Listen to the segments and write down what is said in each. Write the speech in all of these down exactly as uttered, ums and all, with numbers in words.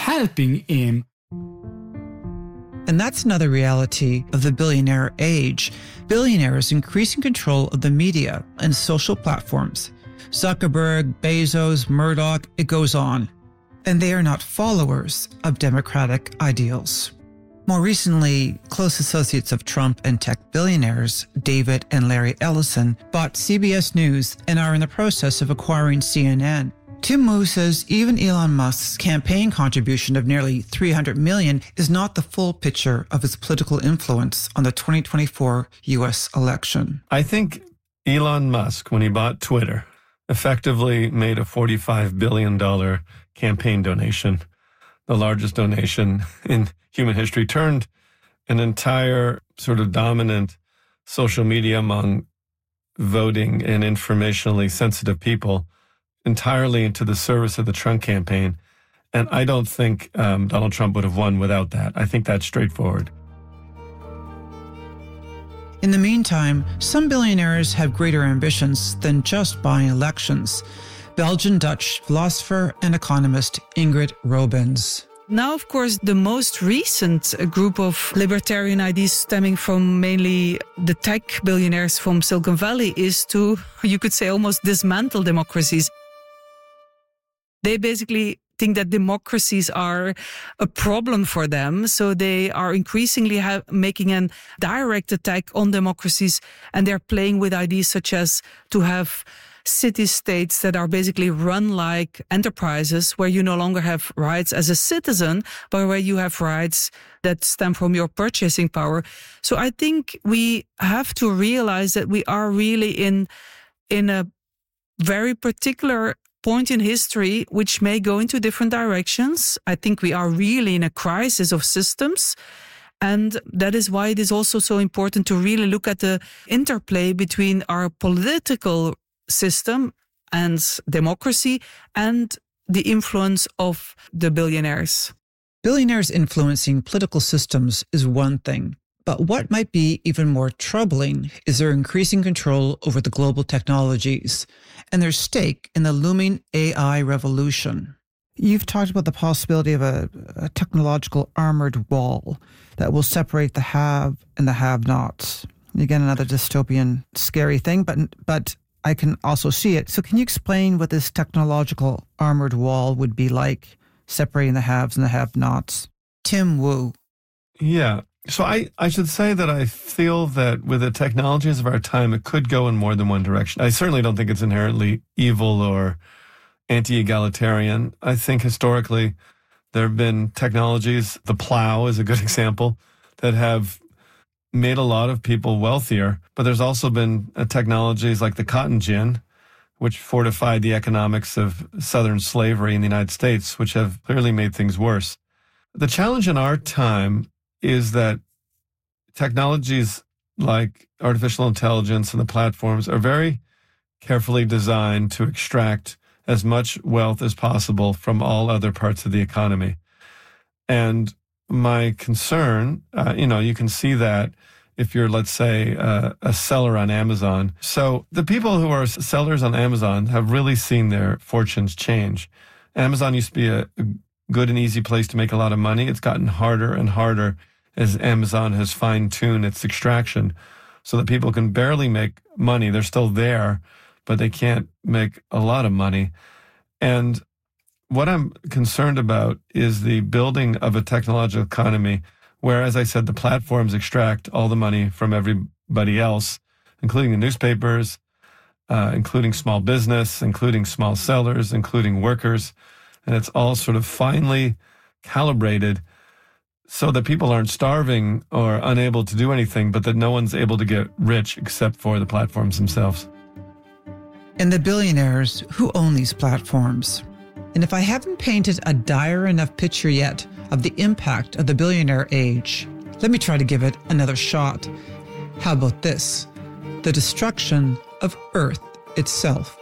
helping him. And that's another reality of the billionaire age. Billionaires increasing control of the media and social platforms. Zuckerberg, Bezos, Murdoch, it goes on. And they are not followers of democratic ideals. More recently, close associates of Trump and tech billionaires, David and Larry Ellison, bought C B S News and are in the process of acquiring C N N. Tim Wu says even Elon Musk's campaign contribution of nearly three hundred million dollars is not the full picture of his political influence on the twenty twenty-four U S election. I think Elon Musk, when he bought Twitter, effectively made a forty-five billion dollars campaign donation, the largest donation in human history, turned an entire sort of dominant social media among voting and informationally sensitive people entirely into the service of the Trump campaign. And I don't think um, Donald Trump would have won without that. I think that's straightforward. In the meantime, some billionaires have greater ambitions than just buying elections. Belgian-Dutch philosopher and economist Ingrid Robins. Now, of course, the most recent group of libertarian ideas stemming from mainly the tech billionaires from Silicon Valley is to, you could say, almost dismantle democracies. They basically think that democracies are a problem for them, so they are increasingly ha- making a direct attack on democracies, and they're playing with ideas such as to have city-states that are basically run like enterprises where you no longer have rights as a citizen, but where you have rights that stem from your purchasing power. So I think we have to realize that we are really in, in a very particular point in history which may go into different directions. I think we are really in a crisis of systems. And that is why it is also so important to really look at the interplay between our political system and democracy and the influence of the billionaires. Billionaires influencing political systems is one thing, but what might be even more troubling is their increasing control over the global technologies and their stake in the looming A I revolution. You've talked about the possibility of a, a technological armored wall that will separate the have and the have-nots. Again, another dystopian, scary thing, but but I can also see it. So can you explain what this technological armored wall would be like, separating the haves and the have-nots? Tim Wu. Yeah. So I, I should say that I feel that with the technologies of our time, it could go in more than one direction. I certainly don't think it's inherently evil or anti-egalitarian. I think historically there have been technologies, the plow is a good example, that have made a lot of people wealthier. But there's also been uh, technologies like the cotton gin, which fortified the economics of Southern slavery in the United States, which have clearly made things worse. The challenge in our time is that technologies like artificial intelligence and the platforms are very carefully designed to extract as much wealth as possible from all other parts of the economy. And my concern, uh, you know, you can see that if you're, let's say, uh, a seller on Amazon. So the people who are sellers on Amazon have really seen their fortunes change. Amazon used to be a, a good and easy place to make a lot of money. It's gotten harder and harder as Amazon has fine-tuned its extraction so that people can barely make money. They're still there, but they can't make a lot of money. And what I'm concerned about is the building of a technological economy where, as I said, the platforms extract all the money from everybody else, including the newspapers, uh, including small business, including small sellers, including workers. And it's all sort of finely calibrated so that people aren't starving or unable to do anything, but that no one's able to get rich except for the platforms themselves. And the billionaires who own these platforms. And if I haven't painted a dire enough picture yet of the impact of the billionaire age, let me try to give it another shot. How about this? The destruction of Earth itself.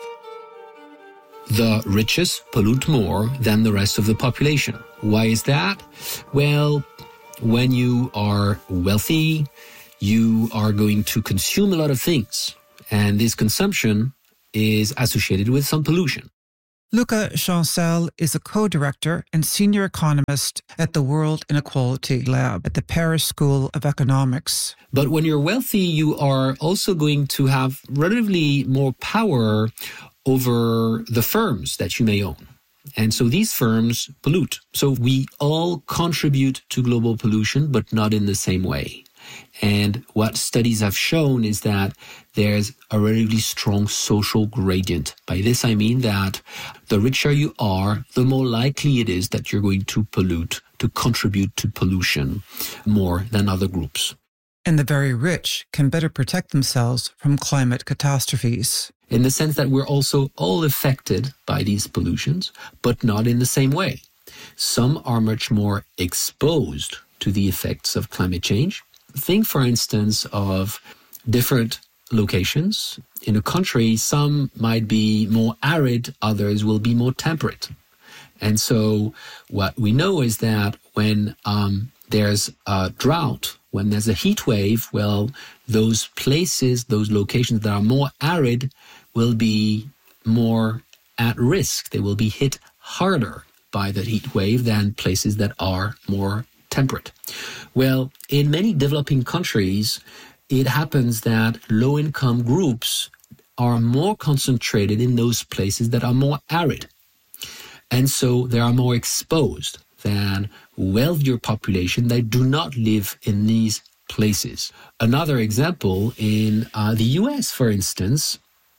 The richest pollute more than the rest of the population. Why is that? Well, when you are wealthy, you are going to consume a lot of things. And this consumption is associated with some pollution. Luca Chancel is a co-director and senior economist at the World Inequality Lab at the Paris School of Economics. But when you're wealthy, you are also going to have relatively more power over the firms that you may own. And so these firms pollute. So we all contribute to global pollution, but not in the same way. And what studies have shown is that there's a relatively strong social gradient. By this, I mean that the richer you are, the more likely it is that you're going to pollute, to contribute to pollution more than other groups. And the very rich can better protect themselves from climate catastrophes. In the sense that we're also all affected by these pollutions, but not in the same way. Some are much more exposed to the effects of climate change. Think, for instance, of different locations. In a country, some might be more arid, others will be more temperate. And so what we know is that when um, there's a drought, when there's a heat wave, well, those places, those locations that are more arid will be more at risk. They will be hit harder by the heat wave than places that are more temperate. Well, in many developing countries, it happens that low-income groups are more concentrated in those places that are more arid. And so they are more exposed than wealthier population that do not live in these places. Another example, in uh, the U S, for instance,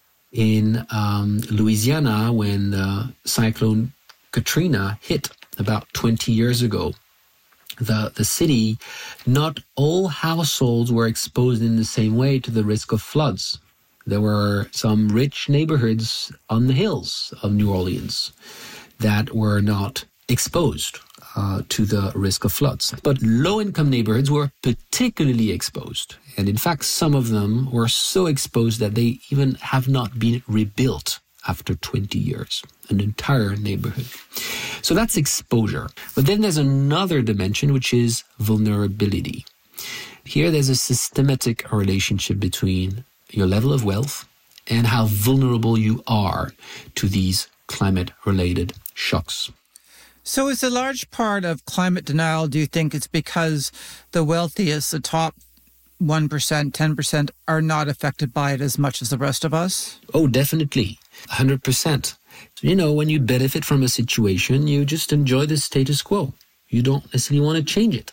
in um, Louisiana, when uh, Cyclone Katrina hit about twenty years ago, the, the city, not all households were exposed in the same way to the risk of floods. There were some rich neighborhoods on the hills of New Orleans that were not exposed uh, to the risk of floods. But low-income neighborhoods were particularly exposed. And in fact, some of them were so exposed that they even have not been rebuilt after twenty years, an entire neighborhood. So that's exposure. But then there's another dimension, which is vulnerability. Here there's a systematic relationship between your level of wealth and how vulnerable you are to these climate-related shocks. So is a large part of climate denial, do you think it's because the wealthiest, the top one percent, ten percent, are not affected by it as much as the rest of us? Oh, definitely. one hundred percent. You know, when you benefit from a situation, you just enjoy the status quo. You don't necessarily want to change it.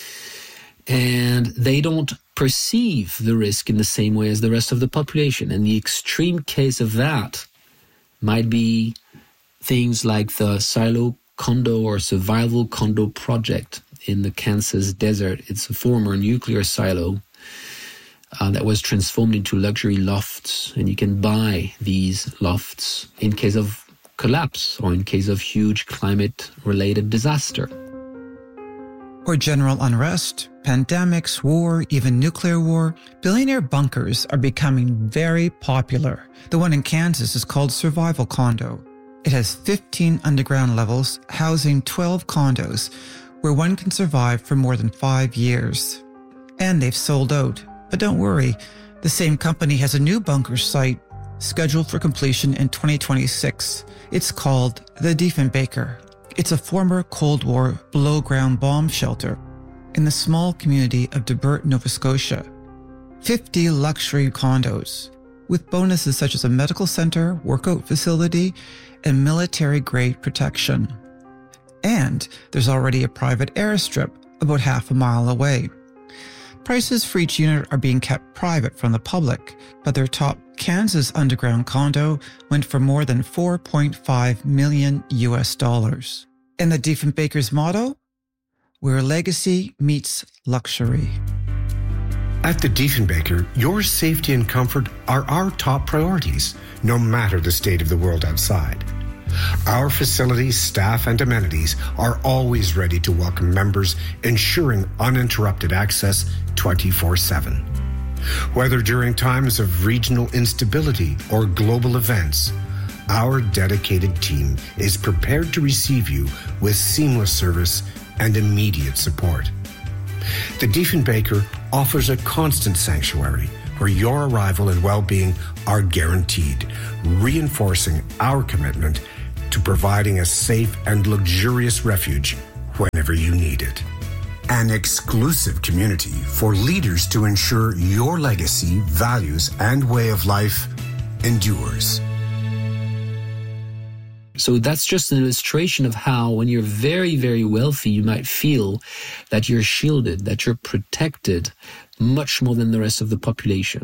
And they don't perceive the risk in the same way as the rest of the population. And the extreme case of that might be things like the silo condo or survival condo project in the Kansas desert. It's a former nuclear silo uh, that was transformed into luxury lofts. And you can buy these lofts in case of collapse or in case of huge climate-related disaster. Or general unrest, pandemics, war, even nuclear war. Billionaire bunkers are becoming very popular. The one in Kansas is called Survival Condo. It has fifteen underground levels housing twelve condos where one can survive for more than five years. And they've sold out. But don't worry, the same company has a new bunker site scheduled for completion in twenty twenty-six. It's called the Diefenbaker. It's a former Cold War below-ground bomb shelter in the small community of Debert, Nova Scotia. fifty luxury condos, with bonuses such as a medical center, workout facility, and military-grade protection. And there's already a private airstrip about half a mile away. Prices for each unit are being kept private from the public, but their top Kansas underground condo went for more than four point five million U S dollars. And the Diefenbaker's motto? Where legacy meets luxury. At the Diefenbaker, your safety and comfort are our top priorities, no matter the state of the world outside. Our facilities, staff, and amenities are always ready to welcome members, ensuring uninterrupted access twenty-four seven. Whether during times of regional instability or global events, our dedicated team is prepared to receive you with seamless service and immediate support. The Diefenbaker offers a constant sanctuary where your arrival and well-being are guaranteed, reinforcing our commitment to providing a safe and luxurious refuge whenever you need it. An exclusive community for leaders to ensure your legacy, values, and way of life endures. So that's just an illustration of how when you're very, very wealthy, you might feel that you're shielded, that you're protected much more than the rest of the population.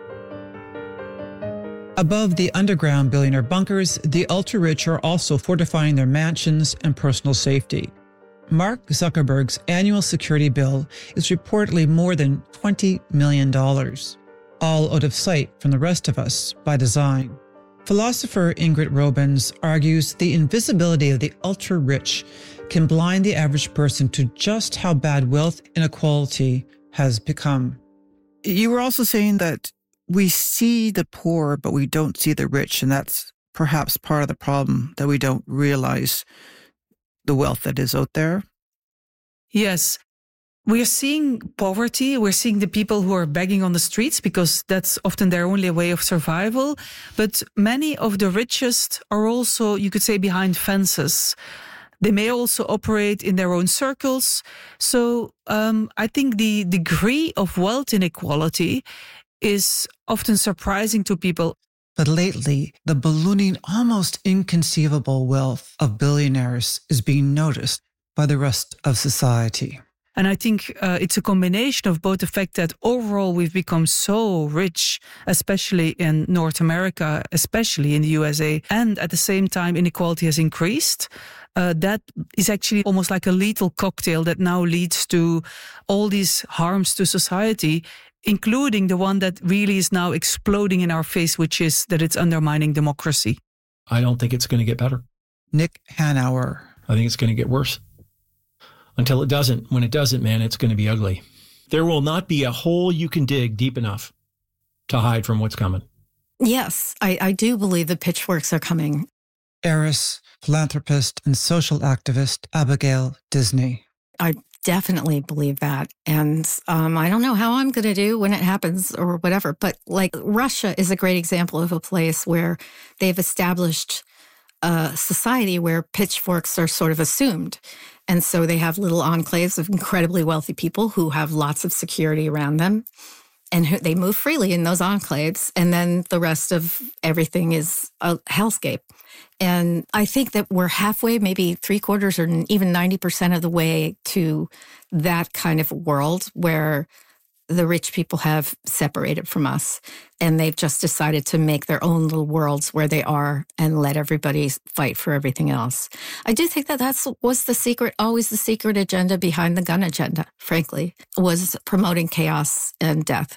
Above the underground billionaire bunkers, the ultra-rich are also fortifying their mansions and personal safety. Mark Zuckerberg's annual security bill is reportedly more than twenty million dollars, all out of sight from the rest of us by design. Philosopher Ingrid Robins argues the invisibility of the ultra-rich can blind the average person to just how bad wealth inequality has become. You were also saying that we see the poor, but we don't see the rich, and that's perhaps part of the problem, that we don't realize the wealth that is out there. Yes. We're seeing poverty. We're seeing the people who are begging on the streets because that's often their only way of survival. But many of the richest are also, you could say, behind fences. They may also operate in their own circles. So um, I think the degree of wealth inequality is often surprising to people. But lately, the ballooning, almost inconceivable wealth of billionaires is being noticed by the rest of society. And I think uh, it's a combination of both the fact that overall we've become so rich, especially in North America, especially in the U S A, and at the same time inequality has increased. Uh, that is actually almost like a lethal cocktail that now leads to all these harms to society, including the one that really is now exploding in our face, which is that it's undermining democracy. I don't think it's going to get better. Nick Hanauer. I think it's going to get worse. Until it doesn't. When it doesn't, man, it's going to be ugly. There will not be a hole you can dig deep enough to hide from what's coming. Yes, I, I do believe the pitchforks are coming. Heiress, philanthropist, and social activist Abigail Disney. I definitely believe that. And um, I don't know how I'm going to do when it happens or whatever. But like Russia is a great example of a place where they've established a society where pitchforks are sort of assumed. And so they have little enclaves of incredibly wealthy people who have lots of security around them. And who, they move freely in those enclaves. And then the rest of everything is a hellscape. And I think that we're halfway, maybe three quarters or even ninety percent of the way to that kind of world where the rich people have separated from us. And they've just decided to make their own little worlds where they are and let everybody fight for everything else. I do think that that's was the secret, always the secret agenda behind the gun agenda, frankly, was promoting chaos and death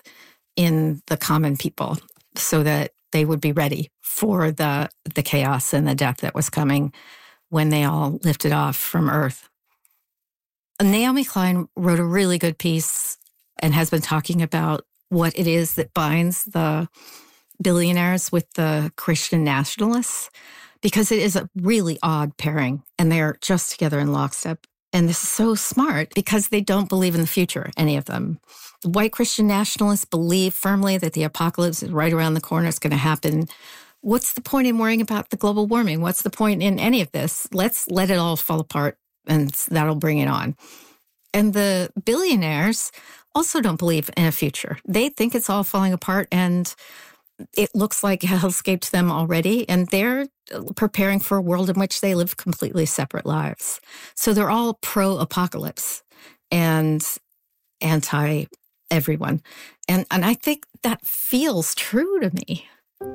in the common people so that they would be ready for the, the chaos and the death that was coming when they all lifted off from Earth. Naomi Klein wrote a really good piece and has been talking about what it is that binds the billionaires with the Christian nationalists, because it is a really odd pairing, and they're just together in lockstep. And this is so smart because they don't believe in the future, any of them. The white Christian nationalists believe firmly that the apocalypse is right around the corner, it's going to happen. What's the point in worrying about the global warming? What's the point in any of this? Let's let it all fall apart, and that'll bring it on. And the billionaires also don't believe in a future. They think it's all falling apart and it looks like hellscape to them already. And they're preparing for a world in which they live completely separate lives. So they're all pro-apocalypse and anti-everyone. And, and I think that feels true to me.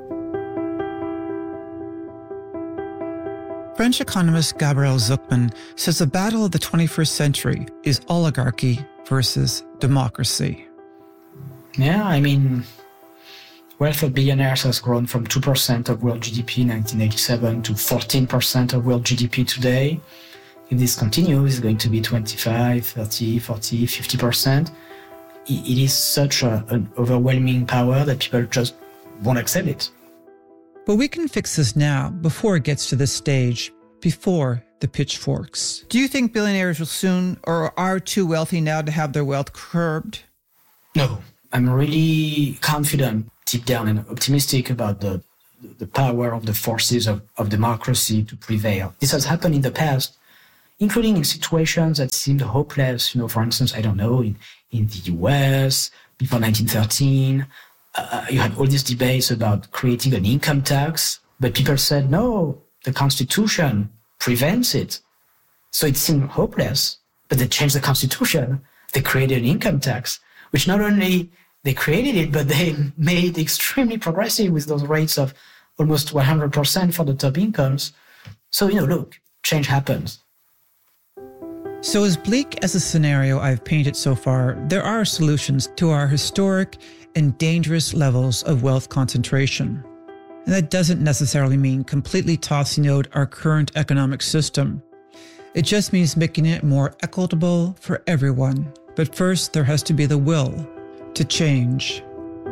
French economist Gabriel Zucman says the battle of the twenty-first century is oligarchy versus democracy. Yeah, I mean, wealth of billionaires has grown from two percent of world G D P in nineteen eighty-seven to fourteen percent of world G D P today. If this continues, it's going to be twenty-five, thirty, forty, fifty percent. It is such a, an overwhelming power that people just won't accept it. But we can fix this now, before it gets to this stage, before the pitchforks. Do you think billionaires will soon or are too wealthy now to have their wealth curbed? No. I'm really confident, deep down, and optimistic about the the power of the forces of, of democracy to prevail. This has happened in the past, including in situations that seemed hopeless. You know, for instance, I don't know, in, in the U S before nineteen thirteen, uh, you had all these debates about creating an income tax, but people said, no, the Constitution prevents it. So it seemed hopeless, but they changed the Constitution. They created an income tax, which not only they created it, but they made it extremely progressive with those rates of almost one hundred percent for the top incomes. So, you know, look, change happens. So as bleak as the scenario I've painted so far, there are solutions to our historic and dangerous levels of wealth concentration. And that doesn't necessarily mean completely tossing out our current economic system. It just means making it more equitable for everyone. But first, there has to be the will to change.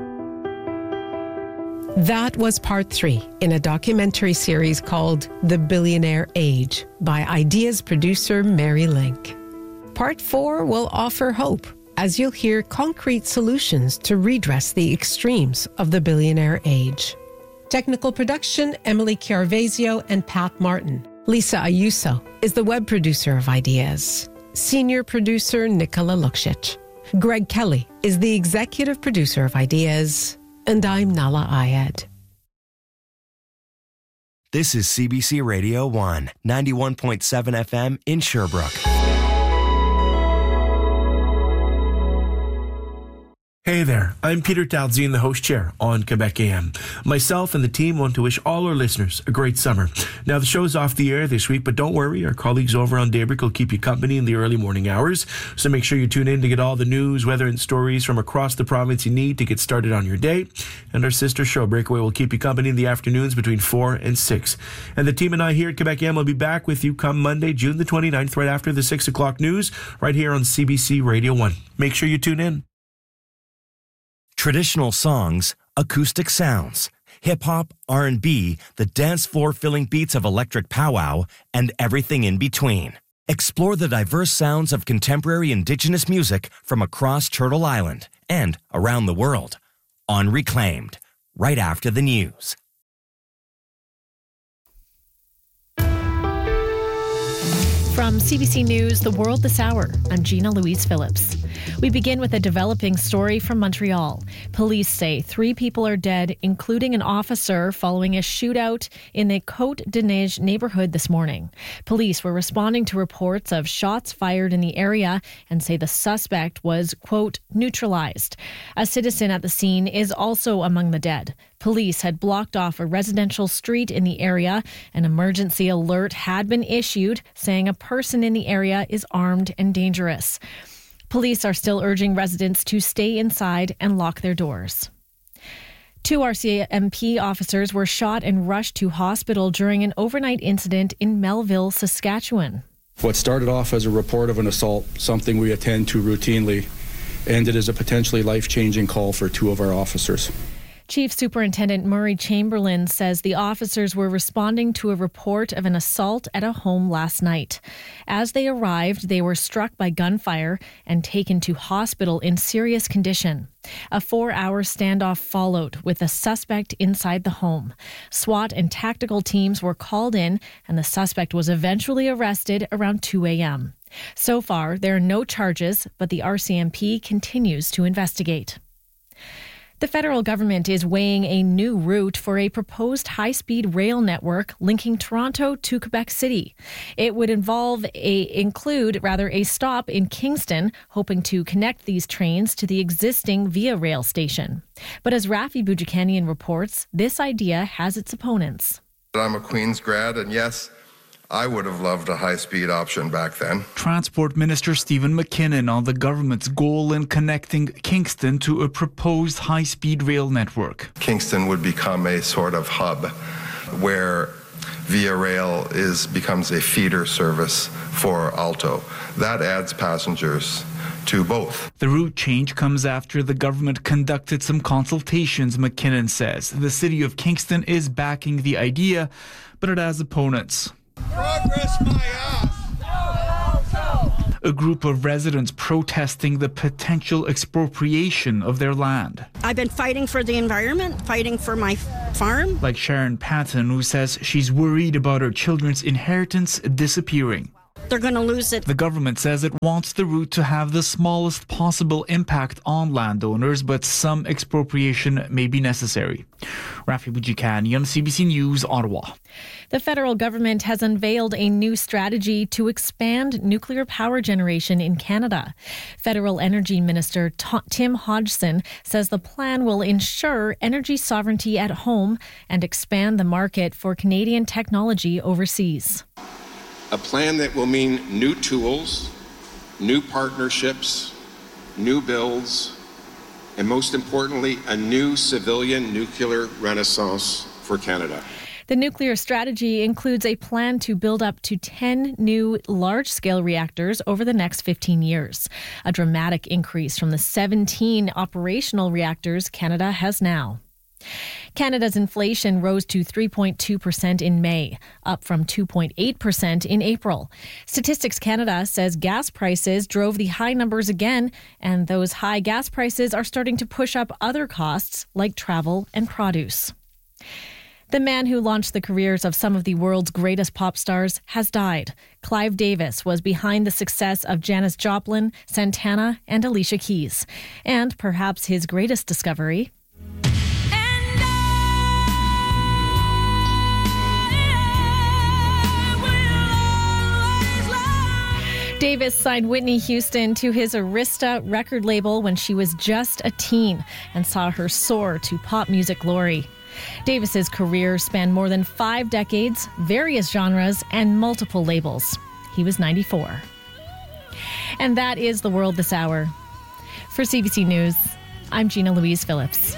That was part three in a documentary series called The Billionaire Age by Ideas producer Mary Link. Part four will offer hope, as you'll hear concrete solutions to redress the extremes of the billionaire age. Technical production, Emily Chiarvesio and Pat Martin. Lisa Ayuso is the web producer of Ideas. Senior producer Nicola Luksic. Greg Kelly is the executive producer of Ideas. And I'm Nala Ayed. This is C B C Radio one, ninety-one point seven F M in Sherbrooke. Hey there, I'm Peter Talzine, the host chair on Quebec A M. Myself and the team want to wish all our listeners a great summer. Now, the show's off the air this week, but don't worry, our colleagues over on Daybreak will keep you company in the early morning hours. So make sure you tune in to get all the news, weather, and stories from across the province you need to get started on your day. And our sister show, Breakaway, will keep you company in the afternoons between four and six. And the team and I here at Quebec A M will be back with you come Monday, June the twenty-ninth, right after the six o'clock news, right here on C B C Radio one. Make sure you tune in. Traditional songs, acoustic sounds, hip-hop, R and B, the dance floor-filling beats of electric powwow, and everything in between. Explore the diverse sounds of contemporary Indigenous music from across Turtle Island and around the world on Reclaimed, right after the news. From C B C News, The World This Hour, I'm Gina Louise Phillips. We begin with a developing story from Montreal. Police say three people are dead, including an officer, following a shootout in the Côte de Neige neighborhood this morning. Police were responding to reports of shots fired in the area and say the suspect was, quote, neutralized. A citizen at the scene is also among the dead. Police had blocked off a residential street in the area. An emergency alert had been issued, saying a person in the area is armed and dangerous. Police are still urging residents to stay inside and lock their doors. Two R C M P officers were shot and rushed to hospital during an overnight incident in Melville, Saskatchewan. What started off as a report of an assault, something we attend to routinely, ended as a potentially life-changing call for two of our officers. Chief Superintendent Murray Chamberlain says the officers were responding to a report of an assault at a home last night. As they arrived, they were struck by gunfire and taken to hospital in serious condition. A four-hour standoff followed with a suspect inside the home. SWAT and tactical teams were called in, and the suspect was eventually arrested around two a.m. So far, there are no charges, but the R C M P continues to investigate. The federal government is weighing a new route for a proposed high-speed rail network linking Toronto to Quebec City. It would involve a include rather a stop in Kingston, hoping to connect these trains to the existing Via Rail station. But as Rafi Boudjikanian reports, this idea has its opponents. I'm a Queen's grad, and yes, I would have loved a high-speed option back then. Transport Minister Stephen McKinnon on the government's goal in connecting Kingston to a proposed high-speed rail network. Kingston would become a sort of hub where Via Rail is becomes a feeder service for Alto. That adds passengers to both. The route change comes after the government conducted some consultations, McKinnon says. The city of Kingston is backing the idea, but it has opponents. Progress my ass. A group of residents protesting the potential expropriation of their land. I've been fighting for the environment, fighting for my farm. Like Sharon Patton, who says she's worried about her children's inheritance disappearing. They're going to lose it. The government says it wants the route to have the smallest possible impact on landowners, but some expropriation may be necessary. Rafi Boudjikani, C B C News, Ottawa. The federal government has unveiled a new strategy to expand nuclear power generation in Canada. Federal Energy Minister Tim Hodgson says the plan will ensure energy sovereignty at home and expand the market for Canadian technology overseas. A plan that will mean new tools, new partnerships, new builds, and most importantly, a new civilian nuclear renaissance for Canada. The nuclear strategy includes a plan to build up to ten new large-scale reactors over the next fifteen years, a dramatic increase from the seventeen operational reactors Canada has now. Canada's inflation rose to three point two percent in May, up from two point eight percent in April. Statistics Canada says gas prices drove the high numbers again, and those high gas prices are starting to push up other costs like travel and produce. The man who launched the careers of some of the world's greatest pop stars has died. Clive Davis was behind the success of Janis Joplin, Santana, and Alicia Keys. And perhaps his greatest discovery... Davis signed Whitney Houston to his Arista record label when she was just a teen and saw her soar to pop music glory. Davis's career spanned more than five decades, various genres, and multiple labels. He was ninety-four. And that is the world this hour. For C B C News, I'm Gina Louise Phillips.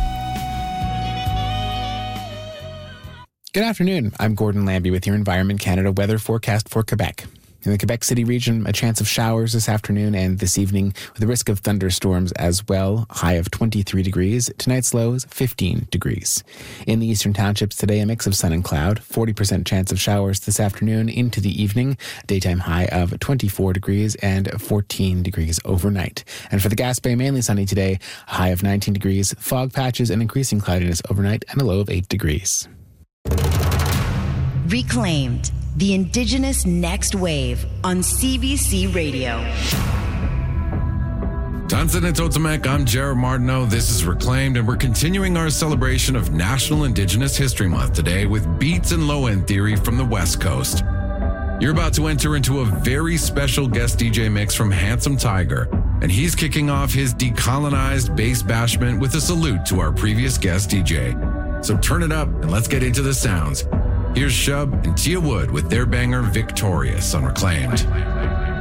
Good afternoon. I'm Gordon Lambie with your Environment Canada weather forecast for Quebec. In the Quebec City region, a chance of showers this afternoon and this evening with a risk of thunderstorms as well. High of twenty-three degrees. Tonight's lows, fifteen degrees. In the eastern townships today, a mix of sun and cloud. forty percent chance of showers this afternoon into the evening. Daytime high of twenty-four degrees and fourteen degrees overnight. And for the Gaspé, mainly sunny today. A high of nineteen degrees. Fog patches and increasing cloudiness overnight and a low of eight degrees. Reclaimed. The Indigenous Next Wave on C B C Radio. Tansin and Totemek, I'm Jared Martineau. This is Reclaimed, and we're continuing our celebration of National Indigenous History Month today with beats and low-end theory from the West Coast. You're about to enter into a very special guest D J mix from Handsome Tiger, and he's kicking off his decolonized bass bashment with a salute to our previous guest D J. So turn it up and let's get into the sounds. Here's Shub and Tia Wood with their banger Victorious on Reclaimed.